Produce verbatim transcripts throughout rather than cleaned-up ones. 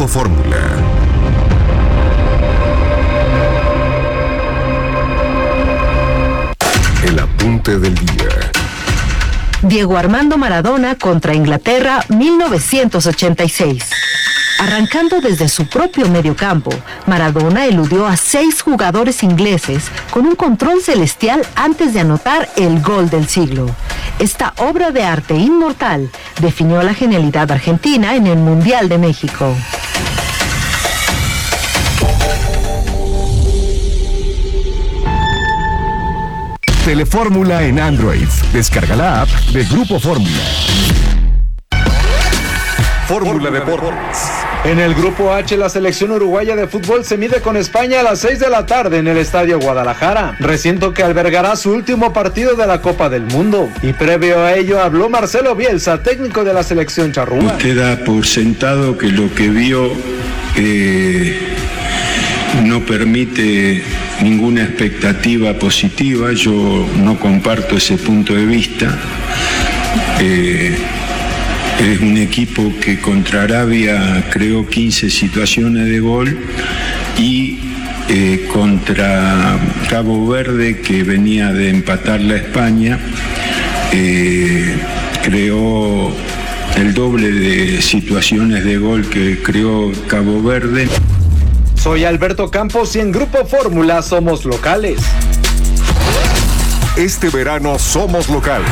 Grupo Fórmula. El apunte del día. Diego Armando Maradona contra Inglaterra, mil novecientos ochenta y seis. Arrancando desde su propio mediocampo, Maradona eludió a seis jugadores ingleses con un control celestial antes de anotar el gol del siglo. Esta obra de arte inmortal definió la genialidad argentina en el Mundial de México. Telefórmula en Android. Descarga la app de Grupo Fórmula. Fórmula Deportes. En el Grupo H, la selección uruguaya de fútbol se mide con España a las seis de la tarde en el Estadio Guadalajara, recinto que albergará su último partido de la Copa del Mundo. Y previo a ello habló Marcelo Bielsa, técnico de la selección charrúa. Usted da por sentado que lo que vio eh, no permite ninguna expectativa positiva. Yo no comparto ese punto de vista. Eh, Es un equipo que contra Arabia creó quince situaciones de gol y eh, contra Cabo Verde, que venía de empatarla a España, eh, creó el doble de situaciones de gol que creó Cabo Verde. Soy Alberto Campos y en Grupo Fórmula somos locales. Este verano somos locales.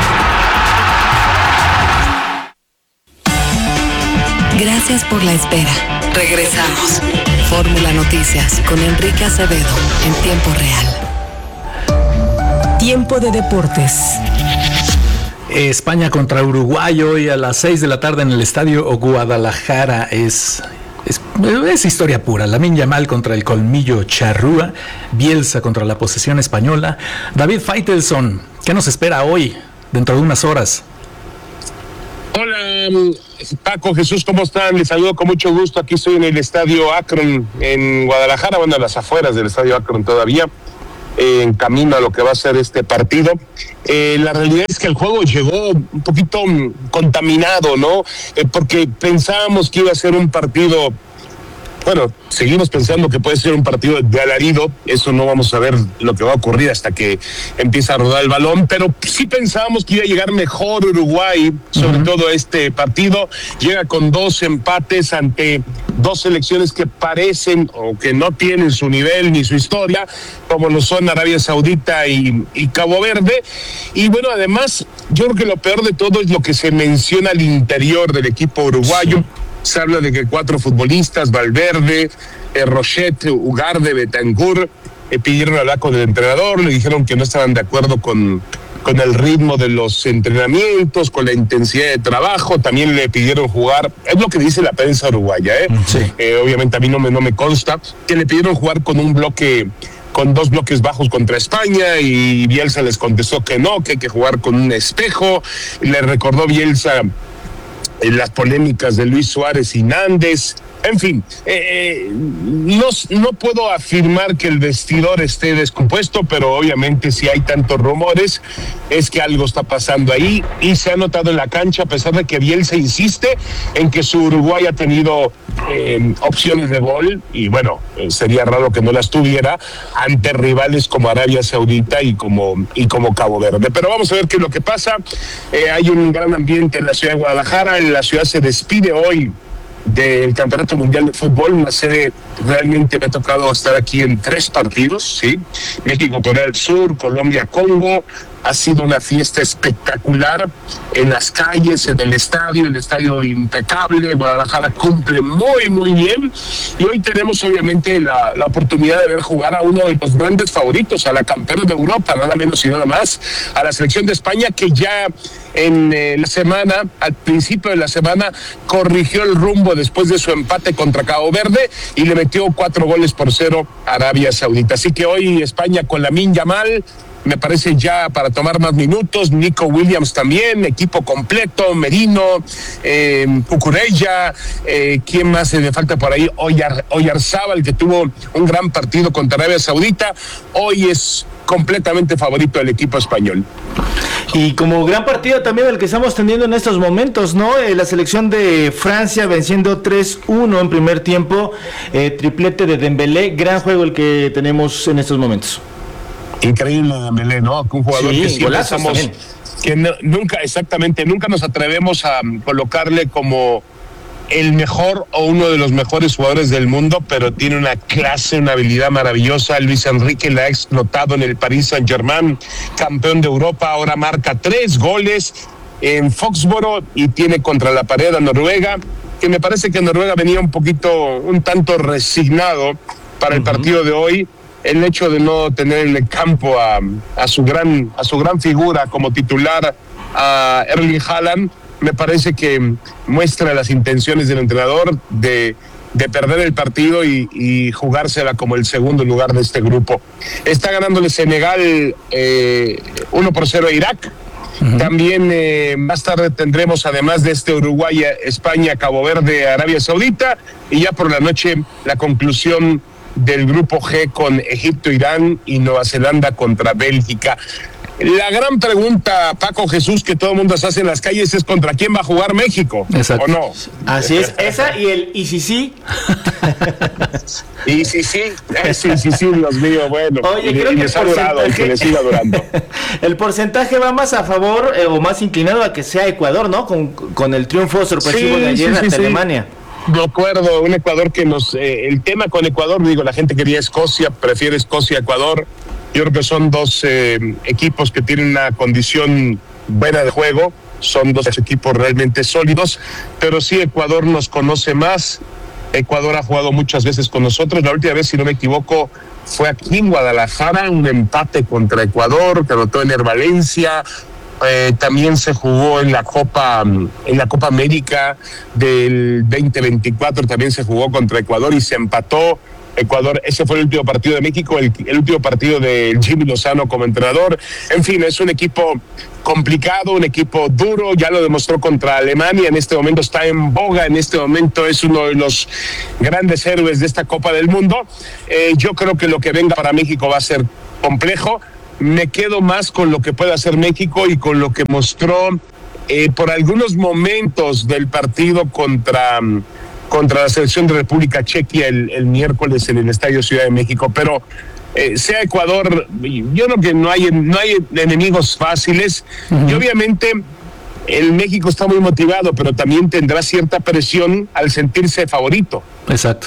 Gracias por la espera. Regresamos. Fórmula Noticias con Enrique Acevedo en tiempo real. Tiempo de deportes. España contra Uruguay hoy a las seis de la tarde en el Estadio Guadalajara. Es, es, es historia pura. Lamine Yamal contra el colmillo charrúa. Bielsa contra la posesión española. David Faitelson, ¿qué nos espera hoy, dentro de unas horas? Hola, Paco, Jesús, ¿cómo están? Les saludo con mucho gusto. Aquí estoy en el Estadio Akron en Guadalajara, bueno, a las afueras del Estadio Akron todavía, eh, en camino a lo que va a ser este partido. Eh, la realidad es que el juego llegó un poquito contaminado, ¿no? Eh, porque pensábamos que iba a ser un partido... Bueno, seguimos pensando que puede ser un partido de alarido. Eso no vamos a ver lo que va a ocurrir hasta que empiece a rodar el balón, pero sí pensábamos que iba a llegar mejor Uruguay, sobre uh-huh. todo este partido. Llega con dos empates ante dos selecciones que parecen o que no tienen su nivel ni su historia, como lo son Arabia Saudita y, y Cabo Verde. Y bueno, además, yo creo que lo peor de todo es lo que se menciona al interior del equipo uruguayo. Sí. Se habla de que cuatro futbolistas, Valverde, eh, Rochette, Ugarte, Bentancur, eh, pidieron hablar con el entrenador, le dijeron que no estaban de acuerdo con, con el ritmo de los entrenamientos, con la intensidad de trabajo. También le pidieron jugar, es lo que dice la prensa uruguaya, ¿eh? Sí. Eh, obviamente a mí no me, no me consta, que le pidieron jugar con un bloque... con dos bloques bajos contra España, y Bielsa les contestó que no, que hay que jugar con un espejo. Le recordó Bielsa las polémicas de Luis Suárez y Nández. En fin, eh, no, no puedo afirmar que el vestidor esté descompuesto, pero obviamente si hay tantos rumores es que algo está pasando ahí, y se ha notado en la cancha, a pesar de que Bielsa insiste en que su Uruguay ha tenido eh, opciones de gol, y bueno, sería raro que no las tuviera ante rivales como Arabia Saudita y como, y como Cabo Verde. Pero vamos a ver qué es lo que pasa. Eh, hay un gran ambiente en la ciudad de Guadalajara. En la ciudad se despide hoy del Campeonato Mundial de Fútbol, una sede. Realmente me ha tocado estar aquí en tres partidos, ¿sí? México, Corea del Sur, Colombia, Congo. Ha sido una fiesta espectacular en las calles, en el estadio, el estadio impecable. Guadalajara cumple muy, muy bien. Y hoy tenemos obviamente la, la oportunidad de ver jugar a uno de los grandes favoritos, a la campeona de Europa, nada menos y nada más, a la selección de España, que ya en eh, la semana, al principio de la semana, corrigió el rumbo después de su empate contra Cabo Verde y le metió cuatro goles por cero a Arabia Saudita. Así que hoy España con Lamine Yamal, me parece ya para tomar más minutos. Nico Williams también, equipo completo, Merino, eh, Cucurella, eh, ¿quién más le falta por ahí? Oyar, Oyarzábal, que tuvo un gran partido contra Arabia Saudita. Hoy es completamente favorito del equipo español. Y como gran partido también el que estamos teniendo en estos momentos, ¿no? Eh, la selección de Francia venciendo tres uno en primer tiempo, eh, triplete de Dembélé, gran juego el que tenemos en estos momentos. Increíble Dembélé, ¿no? Un jugador sí, que siempre estamos, que no, nunca, exactamente, nunca nos atrevemos a colocarle como el mejor o uno de los mejores jugadores del mundo, pero tiene una clase, una habilidad maravillosa. Luis Enrique la ha explotado en el Paris Saint-Germain, campeón de Europa, ahora marca tres goles en Foxboro y tiene contra la pared a Noruega, que me parece que Noruega venía un poquito, un tanto resignado para el uh-huh. partido de hoy. El hecho de no tener en el campo a, a su gran, a su gran figura como titular, a Erling Haaland, me parece que muestra las intenciones del entrenador de, de perder el partido y, y jugársela como el segundo lugar de este grupo. Está ganándole Senegal eh, uno por cero a Irak. Uh-huh. También eh, más tarde tendremos, además de este Uruguay, España, Cabo Verde, Arabia Saudita, y ya por la noche la conclusión del grupo G con Egipto, Irán y Nueva Zelanda contra Bélgica. La gran pregunta, Paco Jesús, que todo el mundo se hace en las calles es ¿contra quién va a jugar México? Exacto. ¿O no? Así es, esa y el y si sí. Y si sí, sí, sí, sí, Dios mío, bueno. Oye, y, creo y que les ha durado, que les siga durando. El porcentaje va más a favor eh, o más inclinado a que sea Ecuador, ¿no? Con, con el triunfo sorpresivo sí, de ayer sí, ante sí, Alemania. Sí. De acuerdo, un Ecuador que nos... Eh, el tema con Ecuador, digo, la gente quería Escocia, prefiere Escocia a Ecuador. Yo creo que son dos eh, equipos que tienen una condición buena de juego, son dos equipos realmente sólidos, pero sí Ecuador nos conoce más. Ecuador ha jugado muchas veces con nosotros. La última vez, si no me equivoco, fue aquí en Guadalajara, un empate contra Ecuador, que anotó Ener Valencia. Eh, también se jugó en la Copa en la Copa América del veinte veinticuatro, también se jugó contra Ecuador y se empató. Ecuador, ese fue el último partido de México, el, el último partido de Jimmy Lozano como entrenador. En fin, es un equipo complicado, un equipo duro, ya lo demostró contra Alemania, en este momento está en boga, en este momento es uno de los grandes héroes de esta Copa del Mundo. Eh, yo creo que lo que venga para México va a ser complejo. Me quedo más con lo que puede hacer México y con lo que mostró eh, por algunos momentos del partido contra... contra la selección de República Checa el, el miércoles en el Estadio Ciudad de México, pero eh, sea Ecuador, yo creo que no hay, no hay enemigos fáciles, uh-huh. y obviamente el México está muy motivado, pero también tendrá cierta presión al sentirse favorito. Exacto.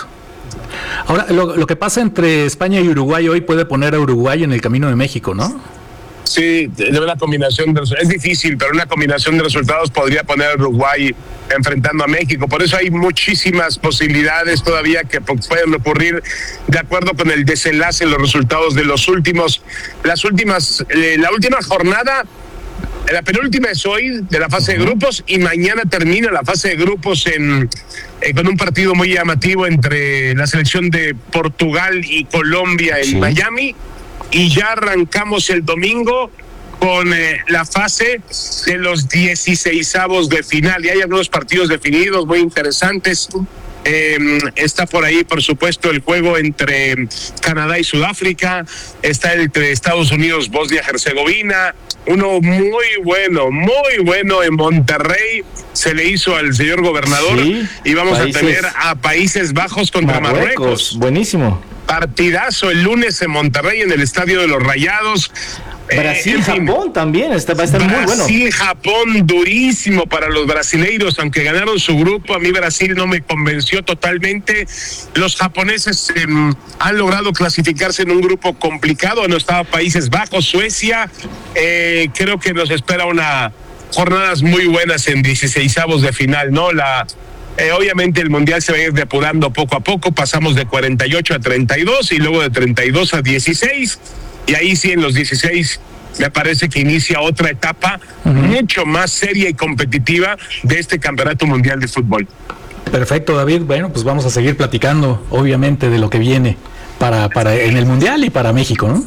Ahora, lo, lo que pasa entre España y Uruguay hoy puede poner a Uruguay en el camino de México, ¿no? Sí, de una combinación de, es difícil, pero una combinación de resultados podría poner a Uruguay enfrentando a México. Por eso hay muchísimas posibilidades todavía que pueden ocurrir de acuerdo con el desenlace, los resultados de los últimos, las últimas, eh, la última jornada. La penúltima es hoy de la fase de grupos y mañana termina la fase de grupos en eh, con un partido muy llamativo entre la selección de Portugal y Colombia en sí. Miami. Y ya arrancamos el domingo con eh, la fase de los dieciseisavos de final. Y hay algunos partidos definidos muy interesantes. Eh, está por ahí, por supuesto, el juego entre Canadá y Sudáfrica. Está entre Estados Unidos, Bosnia-Herzegovina. Uno muy bueno, muy bueno en Monterrey. Se le hizo al señor gobernador. Sí, y vamos países, a tener a Países Bajos contra Marruecos. Marruecos. Buenísimo. Partidazo el lunes en Monterrey, en el Estadio de los Rayados. Brasil, eh, Japón también, está, va a estar Brasil, muy bueno. Brasil, Japón, durísimo para los brasileiros, aunque ganaron su grupo. A mí Brasil no me convenció totalmente. Los japoneses eh, han logrado clasificarse en un grupo complicado. No estaba Países Bajos, Suecia. Eh, creo que nos espera una jornadas muy buenas en dieciseisavos de final, ¿no? La Eh, obviamente el Mundial se va a ir depurando poco a poco, pasamos de cuarenta y ocho a treinta y dos y luego de treinta y dos a dieciséis, y ahí sí en los dieciséis me parece que inicia otra etapa uh-huh. mucho más seria y competitiva de este Campeonato Mundial de Fútbol. Perfecto, David. Bueno, pues vamos a seguir platicando, obviamente, de lo que viene para, para en el Mundial y para México, ¿no?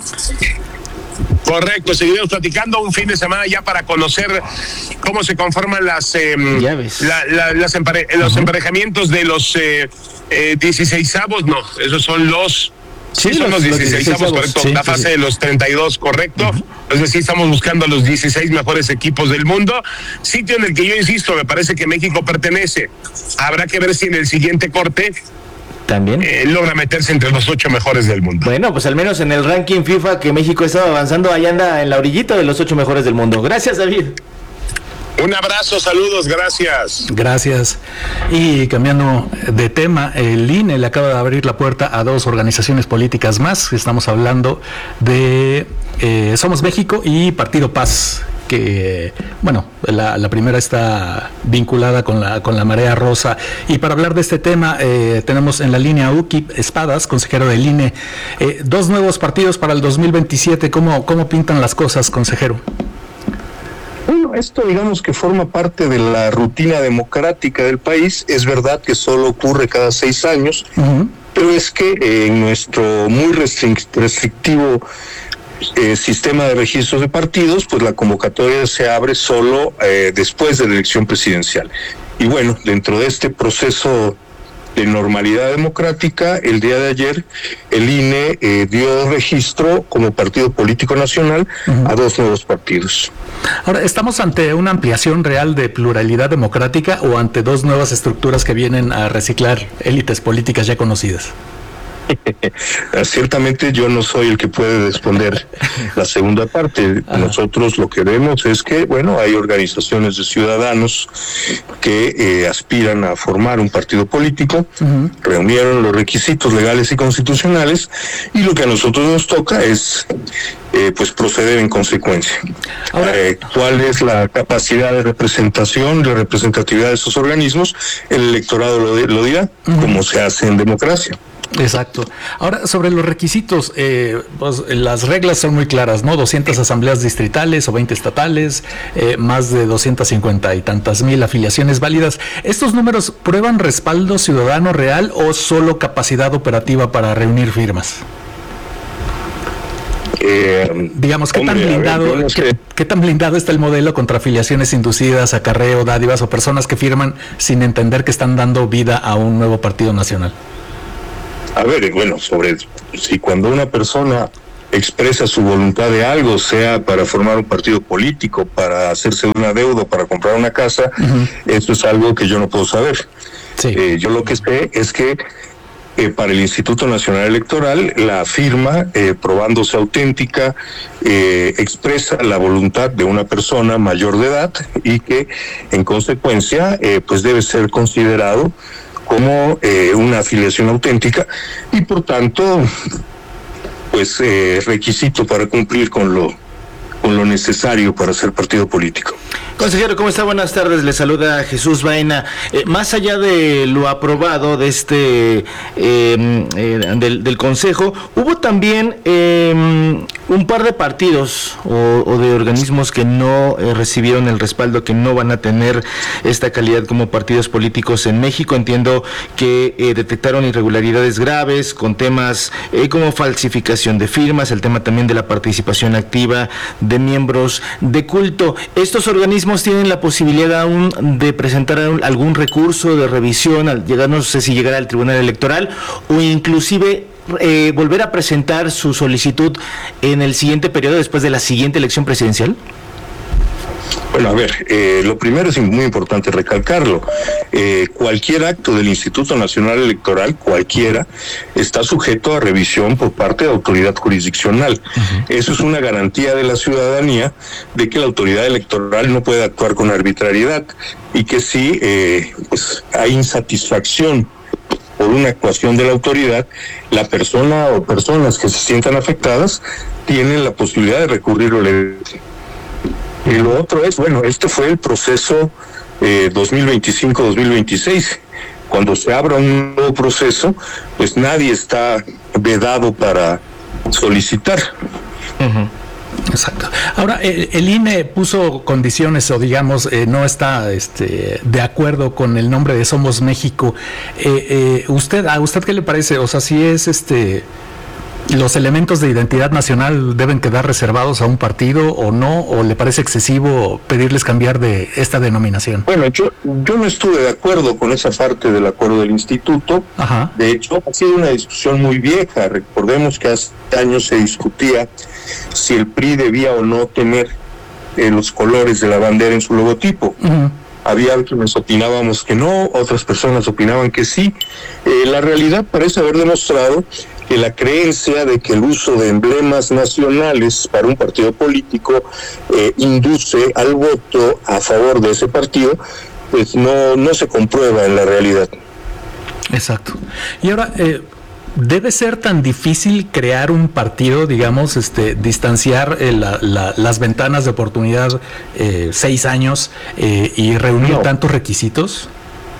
Correcto, seguiremos platicando un fin de semana ya para conocer cómo se conforman las eh, la, la, las empare- uh-huh. los emparejamientos de los eh, eh, dieciseisavos, no, esos son los Sí, son los dieciséis, estamos correcto. Sí, la fase sí, sí. de los treinta y dos, correcto. Uh-huh. Entonces sí estamos buscando a los dieciséis mejores equipos del mundo. Sitio en el que yo insisto, me parece que México pertenece. Habrá que ver si en el siguiente corte también eh, logra meterse entre los ocho mejores del mundo. Bueno, pues al menos en el ranking FIFA que México estaba avanzando, ahí anda en la orillita de los ocho mejores del mundo. Gracias, David. Un abrazo, saludos, gracias. Gracias. Y cambiando de tema, el I N E le acaba de abrir la puerta a dos organizaciones políticas más. Estamos hablando de eh, Somos México y Partido Paz, que, bueno, la, la primera está vinculada con la con la Marea Rosa. Y para hablar de este tema, eh, tenemos en la línea Ukip Espadas, consejero del I N E. Eh, dos nuevos partidos para el dos mil veintisiete. ¿Cómo, cómo pintan las cosas, consejero? Bueno, esto digamos que forma parte de la rutina democrática del país. Es verdad que solo ocurre cada seis años, uh-huh. pero es que eh, en nuestro muy restric- restrictivo eh, sistema de registros de partidos, pues la convocatoria se abre solo eh, después de la elección presidencial. Y bueno, dentro de este proceso de normalidad democrática, el día de ayer el I N E eh, dio registro como partido político nacional uh-huh. a dos nuevos partidos. Ahora, ¿estamos ante una ampliación real de pluralidad democrática o ante dos nuevas estructuras que vienen a reciclar élites políticas ya conocidas? Ciertamente yo no soy el que puede responder la segunda parte. Ajá. Nosotros lo que vemos es que, bueno, hay organizaciones de ciudadanos que eh, aspiran a formar un partido político, uh-huh. reunieron los requisitos legales y constitucionales, y lo que a nosotros nos toca es eh, pues proceder en consecuencia. Ahora, eh, ¿cuál es la capacidad de representación, de representatividad de esos organismos? El electorado lo, lo dirá, uh-huh. como se hace en democracia. Exacto. Ahora, sobre los requisitos, eh, pues, las reglas son muy claras, ¿no? doscientas asambleas distritales o veinte estatales, eh, más de doscientas cincuenta y tantas mil afiliaciones válidas. ¿Estos números prueban respaldo ciudadano real o solo capacidad operativa para reunir firmas? Eh, Digamos, ¿qué, hombre, tan blindado, ver, no sé. ¿qué, ¿qué tan blindado está el modelo contra afiliaciones inducidas, acarreo, dádivas o personas que firman sin entender que están dando vida a un nuevo partido nacional? A ver, bueno, sobre si cuando una persona expresa su voluntad de algo, sea para formar un partido político, para hacerse una deuda, para comprar una casa, uh-huh. eso es algo que yo no puedo saber. Sí. Eh, yo lo que sé es que eh, para el Instituto Nacional Electoral, la firma, eh, probándose auténtica, eh, expresa la voluntad de una persona mayor de edad y que, en consecuencia, eh, pues debe ser considerado como eh, una afiliación auténtica y por tanto pues eh, requisito para cumplir con lo con lo necesario para ser partido político. Consejero, ¿cómo está? Buenas tardes, le saluda Jesús Baena. Eh, más allá de lo aprobado de este eh, eh, del, del Consejo, hubo también eh, un par de partidos o, o de organismos que no eh, recibieron el respaldo, que no van a tener esta calidad como partidos políticos en México. Entiendo que eh, detectaron irregularidades graves con temas eh, como falsificación de firmas, el tema también de la participación activa de miembros de culto. Estos organismos tienen la posibilidad aún de presentar algún recurso de revisión al llegar, no sé si llegará al Tribunal Electoral o inclusive eh, volver a presentar su solicitud en el siguiente periodo después de la siguiente elección presidencial. Bueno, a ver, eh, lo primero es muy importante recalcarlo. Eh, cualquier acto del Instituto Nacional Electoral, cualquiera, está sujeto a revisión por parte de autoridad jurisdiccional. Uh-huh. Eso es una garantía de la ciudadanía de que la autoridad electoral no puede actuar con arbitrariedad y que si eh, pues, hay insatisfacción por una actuación de la autoridad, la persona o personas que se sientan afectadas tienen la posibilidad de recurrirlo legalmente. Y lo otro es, bueno, este fue el proceso eh, dos mil veinticinco dos mil veintiséis. Cuando se abra un nuevo proceso, pues nadie está vedado para solicitar. Uh-huh. Exacto. Ahora, el, el I N E puso condiciones o digamos, eh, no está este, de acuerdo con el nombre de Somos México. Eh, eh, ¿Usted, a usted qué le parece? O sea, si es este... ¿Los elementos de identidad nacional deben quedar reservados a un partido o no? ¿O le parece excesivo pedirles cambiar de esta denominación? Bueno, yo, yo no estuve de acuerdo con esa parte del acuerdo del instituto. Ajá. De hecho, ha sido una discusión muy vieja. Recordemos que hace años se discutía si el P R I debía o no tener eh, los colores de la bandera en su logotipo. Uh-huh. Había quienes opinábamos que no, otras personas opinaban que sí. Eh, la realidad parece haber demostrado que la creencia de que el uso de emblemas nacionales para un partido político eh, induce al voto a favor de ese partido, pues no, no se comprueba en la realidad. Exacto. Y ahora, eh, ¿debe ser tan difícil crear un partido, digamos, este, distanciar eh, la, la, las ventanas de oportunidad eh, seis años eh, y reunir no. tantos requisitos?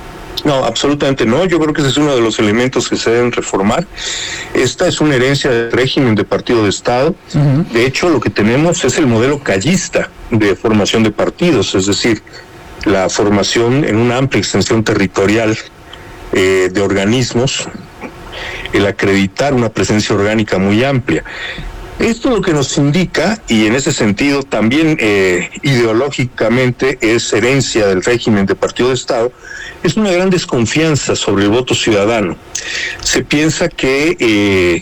No, absolutamente no. Yo creo que ese es uno de los elementos que se deben reformar. Esta es una herencia del régimen de partido de Estado. Uh-huh. De hecho, lo que tenemos es el modelo callista de formación de partidos, es decir, la formación en una amplia extensión territorial eh, de organismos, el acreditar una presencia orgánica muy amplia. Esto lo que nos indica, y en ese sentido también eh, ideológicamente es herencia del régimen de partido de Estado, es una gran desconfianza sobre el voto ciudadano. Se piensa que eh,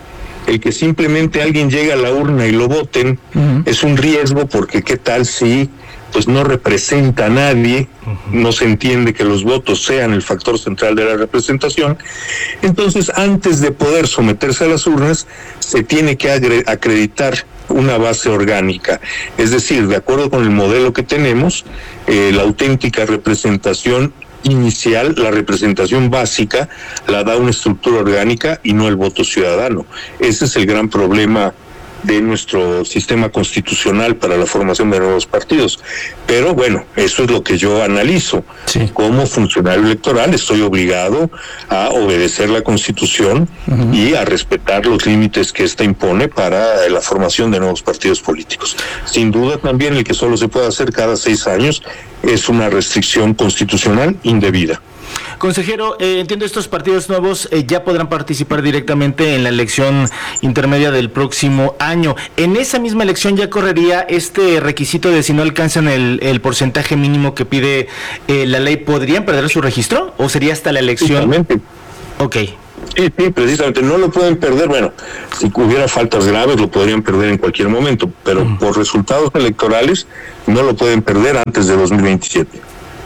el que simplemente alguien llegue a la urna y lo voten uh-huh. es un riesgo, porque qué tal si pues no representa a nadie, uh-huh. no se entiende que los votos sean el factor central de la representación. Entonces, antes de poder someterse a las urnas, se tiene que agre- acreditar una base orgánica. Es decir, de acuerdo con el modelo que tenemos, eh, la auténtica representación inicial, la representación básica, la da una estructura orgánica y no el voto ciudadano. Ese es el gran problema de nuestro sistema constitucional para la formación de nuevos partidos. Pero bueno, eso es lo que yo analizo. Sí. Como funcionario electoral estoy obligado a obedecer la Constitución uh-huh. y a respetar los límites que ésta impone para la formación de nuevos partidos políticos. Sin duda también el que solo se puede hacer cada seis años es una restricción constitucional indebida. Consejero, eh, entiendo estos partidos nuevos eh, ya podrán participar directamente en la elección intermedia del próximo año. En esa misma elección ya correría este requisito de si no alcanzan el, el porcentaje mínimo que pide eh, la ley, ¿podrían perder su registro o sería hasta la elección? Exactamente. Ok. Sí, sí, precisamente, no lo pueden perder. Bueno, si hubiera faltas graves lo podrían perder en cualquier momento, pero mm. por resultados electorales no lo pueden perder antes de dos mil veintisiete.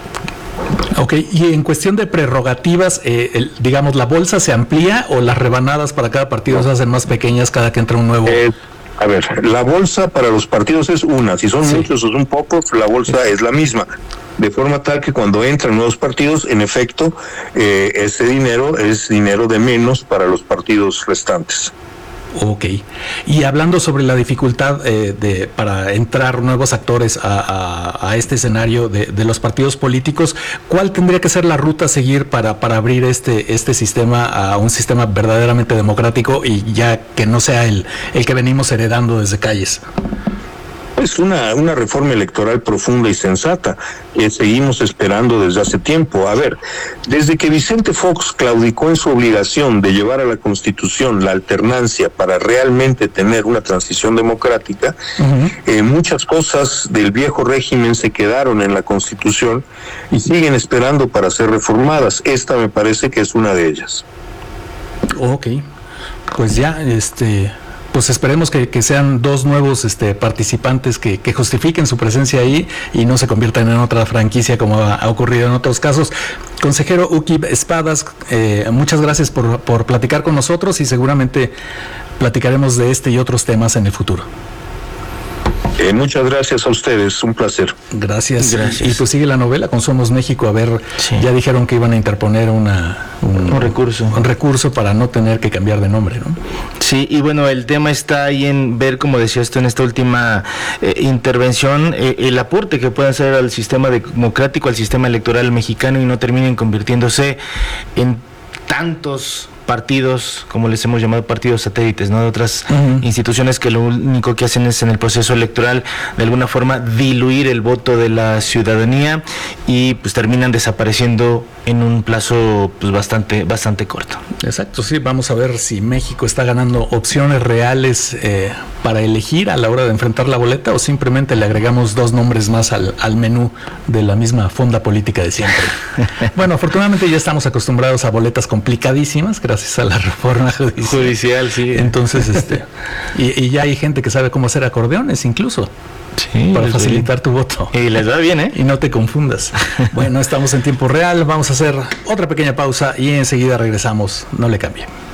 Ok, y en cuestión de prerrogativas, eh, el, digamos, ¿la bolsa se amplía o las rebanadas para cada partido no. se hacen más pequeñas cada que entra un nuevo? Eh, a ver, la bolsa para los partidos es una, si son sí. muchos o son pocos, la bolsa sí. es la misma, de forma tal que cuando entran nuevos partidos, en efecto, eh, ese dinero es dinero de menos para los partidos restantes. Ok. Y hablando sobre la dificultad eh, de para entrar nuevos actores a, a, a este escenario de, de los partidos políticos, ¿cuál tendría que ser la ruta a seguir para, para abrir este, este sistema a un sistema verdaderamente democrático y ya que no sea el, el que venimos heredando desde calles? Es una, una reforma electoral profunda y sensata que seguimos esperando desde hace tiempo. A ver, desde que Vicente Fox claudicó en su obligación de llevar a la Constitución la alternancia para realmente tener una transición democrática, uh-huh. eh, muchas cosas del viejo régimen se quedaron en la Constitución y siguen esperando para ser reformadas. Esta me parece que es una de ellas. Ok, pues ya, este... pues esperemos que, que sean dos nuevos este, participantes que, que justifiquen su presencia ahí y no se conviertan en otra franquicia como ha, ha ocurrido en otros casos. Consejero Uki Espadas, eh, muchas gracias por, por platicar con nosotros y seguramente platicaremos de este y otros temas en el futuro. Eh, muchas gracias a ustedes, un placer. Gracias. gracias. Y pues sigue la novela con Somos México, a ver, sí. ya dijeron que iban a interponer una un, un recurso un recurso para no tener que cambiar de nombre, ¿no? Sí, y bueno, el tema está ahí en ver, como decías tú en esta última eh, intervención, eh, el aporte que puede hacer al sistema democrático, al sistema electoral mexicano y no terminen convirtiéndose en tantos partidos, como les hemos llamado, partidos satélites, ¿no? De otras uh-huh. instituciones que lo único que hacen es en el proceso electoral de alguna forma diluir el voto de la ciudadanía y pues terminan desapareciendo en un plazo pues bastante bastante corto. Exacto, sí, vamos a ver si México está ganando opciones reales eh, para elegir a la hora de enfrentar la boleta o simplemente le agregamos dos nombres más al, al menú de la misma fonda política de siempre. Bueno, afortunadamente ya estamos acostumbrados a boletas complicadísimas gracias a la reforma judicial. Judicial, sí. Entonces, este, y, y ya hay gente que sabe cómo hacer acordeones incluso. Sí, para facilitar sí. tu voto. Y les va bien, ¿eh? Y no te confundas. Bueno, estamos en tiempo real, vamos a hacer otra pequeña pausa y enseguida regresamos. No le cambie.